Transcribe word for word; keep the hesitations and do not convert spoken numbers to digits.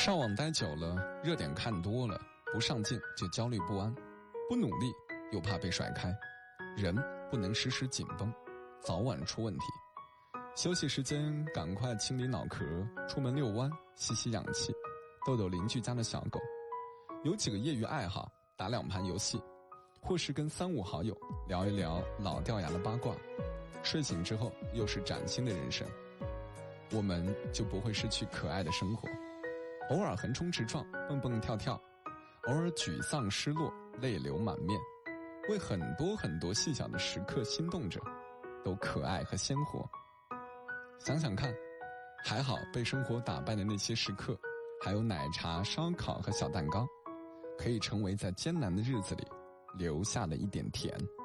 上网待久了，热点看多了，不上进就焦虑不安，不努力又怕被甩开，人不能时时紧绷，早晚出问题。休息时间赶快清理脑壳，出门遛弯，吸吸氧气，逗逗邻居家的小狗。有几个业余爱好，打两盘游戏，或是跟三五好友聊一聊老掉牙的八卦。睡醒之后又是崭新的人生，我们就不会失去可爱的生活。偶尔横冲直撞，蹦蹦跳跳，偶尔沮丧失落，泪流满面，为很多很多细小的时刻心动着，都可爱和鲜活。想想看，还好被生活打败的那些时刻，还有奶茶、烧烤和小蛋糕，可以成为在艰难的日子里留下的一点甜。